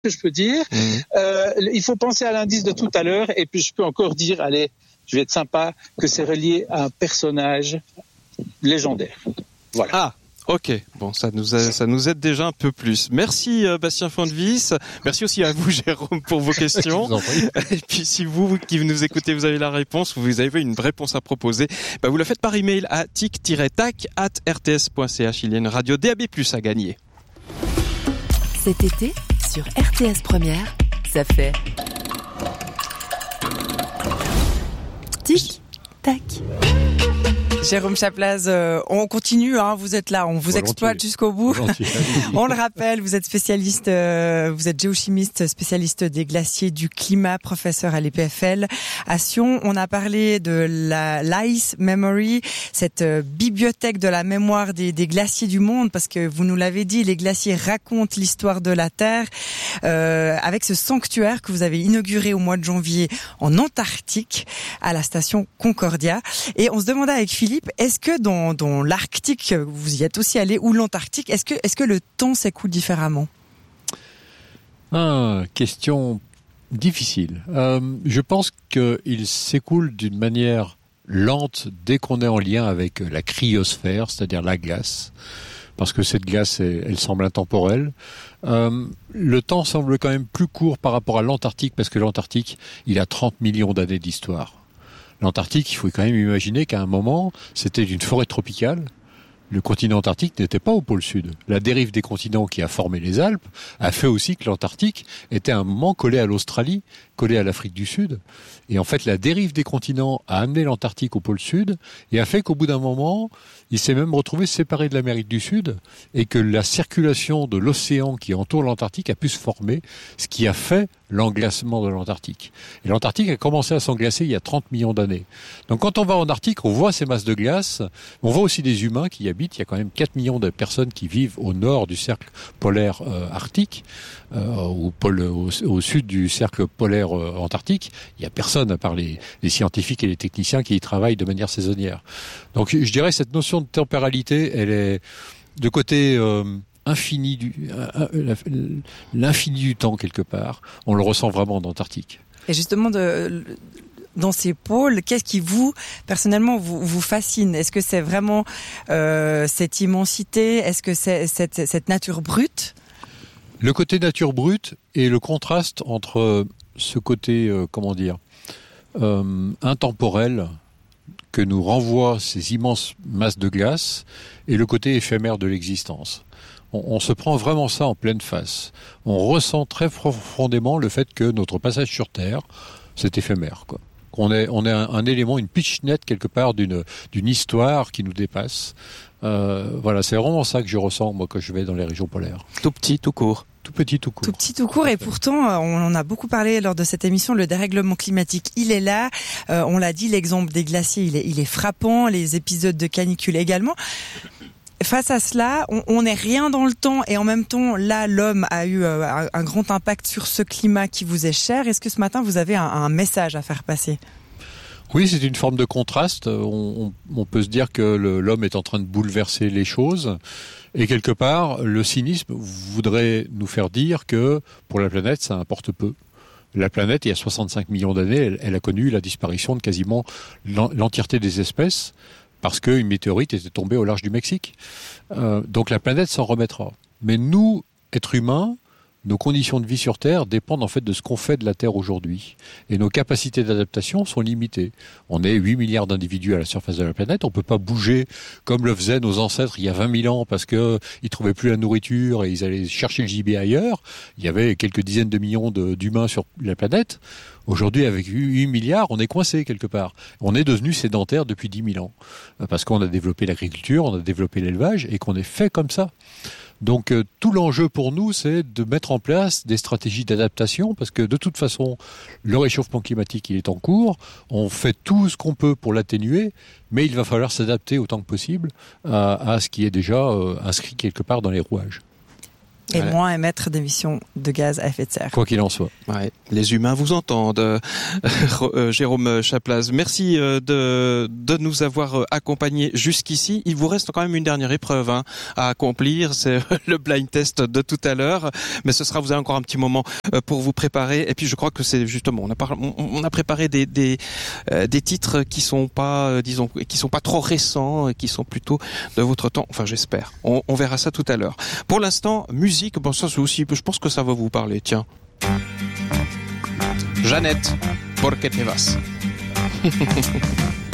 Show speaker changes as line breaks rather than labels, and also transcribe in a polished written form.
que je peux dire. Il faut penser à l'indice de tout à l'heure, et puis je peux encore dire, allez, je vais être sympa, que c'est relié à un personnage légendaire. Voilà.
Ah, ok. Bon, ça nous aide déjà un peu plus. Merci Bastien Fondevis. Merci aussi à vous Jérôme pour vos questions. Et puis si vous qui nous écoutez, vous avez la réponse, vous avez une réponse à proposer, vous la faites par email à tic-tac@rts.ch. Il y a une radio DAB+ à gagner.
Cet été, sur RTS Première, ça fait tic-tac.
Jérôme Chaplaz, on continue, vous êtes là, on vous exploite jusqu'au bout. On le rappelle, vous êtes spécialiste, vous êtes géochimiste, spécialiste des glaciers, du climat, professeur à l'EPFL à Sion. On a parlé de l'Ice Memory, cette bibliothèque de la mémoire des glaciers du monde, parce que vous nous l'avez dit, les glaciers racontent l'histoire de la Terre, avec ce sanctuaire que vous avez inauguré au mois de janvier en Antarctique, à la station Concordia. Et on se demandait avec Philippe, est-ce que dans l'Arctique, vous y êtes aussi allé, ou l'Antarctique, est-ce que le temps s'écoule différemment ?
Question difficile. Je pense qu'il s'écoule d'une manière lente dès qu'on est en lien avec la cryosphère, c'est-à-dire la glace, parce que cette glace, elle semble intemporelle. Le temps semble quand même plus court par rapport à l'Antarctique, parce que l'Antarctique, il a 30 millions d'années d'histoire. L'Antarctique, il faut quand même imaginer qu'à un moment, c'était une forêt tropicale. Le continent antarctique n'était pas au pôle sud. La dérive des continents qui a formé les Alpes a fait aussi que l'Antarctique était à un moment collé à l'Australie, collé à l'Afrique du Sud. Et en fait, la dérive des continents a amené l'Antarctique au pôle sud et a fait qu'au bout d'un moment, il s'est même retrouvé séparé de l'Amérique du Sud et que la circulation de l'océan qui entoure l'Antarctique a pu se former, ce qui a fait l'englacement de l'Antarctique. Et l'Antarctique a commencé à s'englacer il y a 30 millions d'années. Donc quand on va en Arctique, on voit ces masses de glace, on voit aussi des humains qui y habitent. Il y a quand même 4 millions de personnes qui vivent au nord du cercle polaire arctique, au sud du cercle polaire antarctique. Il n'y a personne à part les scientifiques et les techniciens qui y travaillent de manière saisonnière. Donc je dirais cette notion de temporalité, elle est de côté l'infini du temps quelque part. On le ressent vraiment en Antarctique.
Et justement, dans ces pôles, qu'est-ce qui vous, personnellement, vous fascine ? Est-ce que c'est vraiment cette immensité ? Est-ce que c'est cette nature brute ?
Le côté nature brute et le contraste entre ce côté, intemporel que nous renvoient ces immenses masses de glace et le côté éphémère de l'existence. On se prend vraiment ça en pleine face. On ressent très profondément le fait que notre passage sur Terre, c'est éphémère, quoi. On est un élément, une pitch-net quelque part d'une histoire qui nous dépasse. Voilà, c'est vraiment ça que je ressens, moi, quand je vais dans les régions polaires.
Tout petit, tout court.
Tout petit, tout court.
Tout petit, tout court. Et pourtant, on en a beaucoup parlé lors de cette émission, le dérèglement climatique, il est là. On l'a dit, l'exemple des glaciers, il est frappant. Les épisodes de canicule également. Face à cela, on n'est rien dans le temps et en même temps, là, l'homme a eu un grand impact sur ce climat qui vous est cher. Est-ce que ce matin, vous avez un message à faire passer ?
Oui, c'est une forme de contraste. On peut se dire que l'homme est en train de bouleverser les choses. Et quelque part, le cynisme voudrait nous faire dire que pour la planète, ça importe peu. La planète, il y a 65 millions d'années, elle a connu la disparition de quasiment l'entièreté des espèces parce qu'une météorite était tombée au large du Mexique. Donc la planète s'en remettra. Mais nous, êtres humains, nos conditions de vie sur Terre dépendent en fait de ce qu'on fait de la Terre aujourd'hui. Et nos capacités d'adaptation sont limitées. On est 8 milliards d'individus à la surface de la planète. On ne peut pas bouger comme le faisaient nos ancêtres il y a 20 000 ans parce qu'ils ne trouvaient plus la nourriture et ils allaient chercher le gibier ailleurs. Il y avait quelques dizaines de millions d'humains sur la planète. Aujourd'hui, avec 8 milliards, on est coincé quelque part. On est devenu sédentaire depuis 10 000 ans. Parce qu'on a développé l'agriculture, on a développé l'élevage et qu'on est fait comme ça. Donc tout l'enjeu pour nous, c'est de mettre en place des stratégies d'adaptation parce que de toute façon, le réchauffement climatique, il est en cours. On fait tout ce qu'on peut pour l'atténuer, mais il va falloir s'adapter autant que possible à ce qui est déjà inscrit quelque part dans les rouages.
et moins émettre d'émissions de gaz à effet de serre.
Quoi qu'il en soit.
Ouais, les humains vous entendent. Jérôme Chaplaz, merci de nous avoir accompagnés jusqu'ici. Il vous reste quand même une dernière épreuve à accomplir, c'est le blind test de tout à l'heure, mais vous avez encore un petit moment pour vous préparer. Et puis je crois que c'est justement, on a préparé des titres qui sont pas, qui sont pas trop récents, qui sont plutôt de votre temps. Enfin, j'espère. On verra ça tout à l'heure. Pour l'instant, musique, bon, ça c'est aussi, je pense que ça va vous parler, tiens. Jeannette, ¿por qué te vas?